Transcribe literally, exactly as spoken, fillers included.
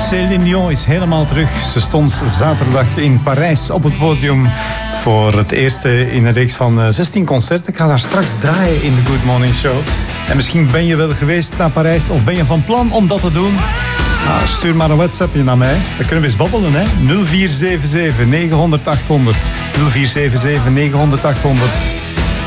Céline Dion is helemaal terug. Ze stond zaterdag in Parijs op het podium voor het eerste in een reeks van zestien concerten. Ik ga daar straks draaien in de Good Morning Show. En misschien ben je wel geweest naar Parijs of ben je van plan om dat te doen? Nou, stuur maar een WhatsAppje naar mij. Dan kunnen we eens babbelen, hè. nul vier zeven zeven negen honderd achthonderd. nul vier zeven zeven negen honderd achthonderd.